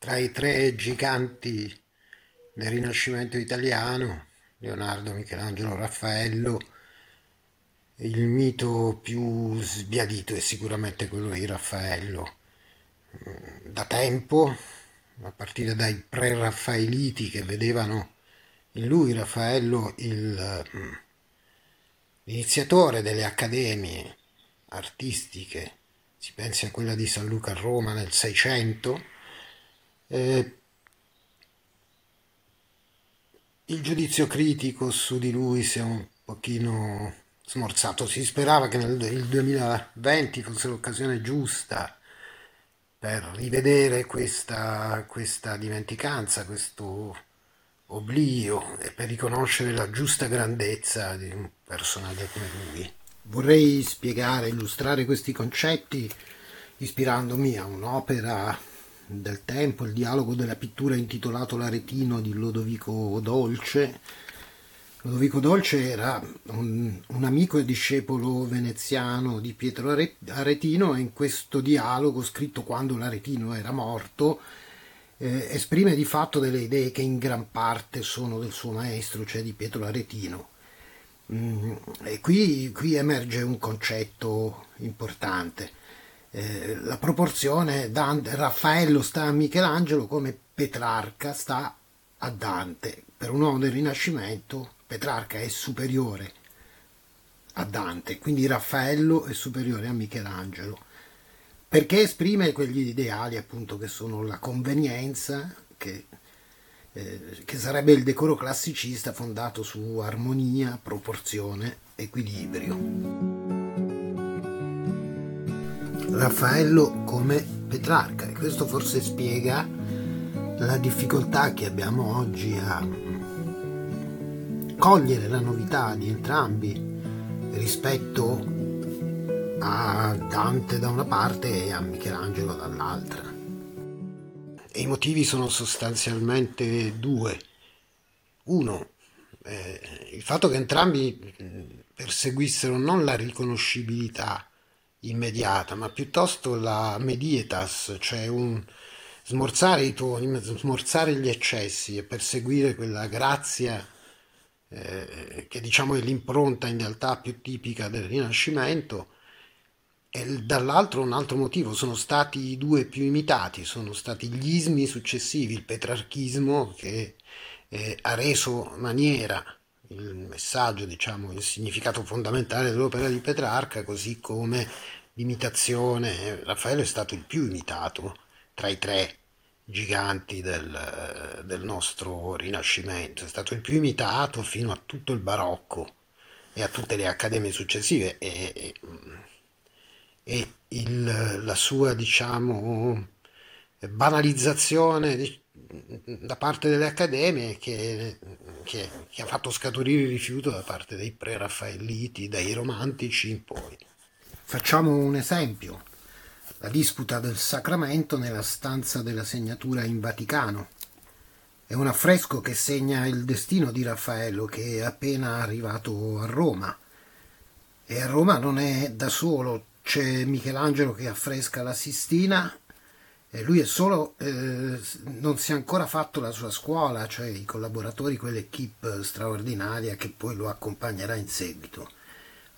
Tra i tre giganti del Rinascimento italiano, Leonardo, Michelangelo, Raffaello, il mito più sbiadito è sicuramente quello di Raffaello. Da tempo, a partire dai pre-raffaeliti che vedevano in lui, Raffaello, l'iniziatore delle accademie artistiche, si pensi a quella di San Luca a Roma nel 600. eh, Il giudizio critico su di lui si è un pochino smorzato. Si sperava che nel il 2020 fosse l'occasione giusta per rivedere questa dimenticanza, questo oblio e per riconoscere la giusta grandezza di un personaggio come lui. Vorrei spiegare, illustrare questi concetti ispirandomi a un'opera del tempo, il dialogo della pittura intitolato L'Aretino di Lodovico Dolce. Lodovico Dolce era un amico e discepolo veneziano di Pietro Aretino e in questo dialogo, scritto quando l'Aretino era morto, esprime di fatto delle idee che in gran parte sono del suo maestro, cioè di Pietro Aretino. E qui emerge un concetto importante. La proporzione Raffaello sta a Michelangelo come Petrarca sta a Dante. Per un uomo del Rinascimento Petrarca è superiore a Dante, quindi Raffaello è superiore a Michelangelo, perché esprime quegli ideali appunto che sono la convenienza, che sarebbe il decoro classicista fondato su armonia, proporzione, equilibrio. Raffaello come Petrarca, e questo forse spiega la difficoltà che abbiamo oggi a cogliere la novità di entrambi rispetto a Dante da una parte e a Michelangelo dall'altra. E i motivi sono sostanzialmente due. Uno, il fatto che entrambi perseguissero non la riconoscibilità immediata, ma piuttosto la medietas, cioè un smorzare i toni, smorzare gli eccessi e perseguire quella grazia che diciamo è l'impronta in realtà più tipica del Rinascimento, e dall'altro un altro motivo, sono stati i due più imitati, sono stati gli ismi successivi, il petrarchismo che ha reso maniera il messaggio, diciamo, il significato fondamentale dell'opera di Petrarca, così come l'imitazione. Raffaello è stato il più imitato tra i tre giganti del nostro Rinascimento, è stato il più imitato fino a tutto il barocco e a tutte le accademie successive e la sua, diciamo, banalizzazione da parte delle accademie che ha fatto scaturire il rifiuto da parte dei pre-raffaelliti, dai romantici in poi. Facciamo un esempio: la disputa del sacramento nella stanza della segnatura in Vaticano. È un affresco che segna il destino di Raffaello, che è appena arrivato a Roma. E a Roma non è da solo, c'è Michelangelo che affresca la Sistina e lui è solo, non si è ancora fatto la sua scuola, cioè i collaboratori, quell'equipe straordinaria che poi lo accompagnerà in seguito.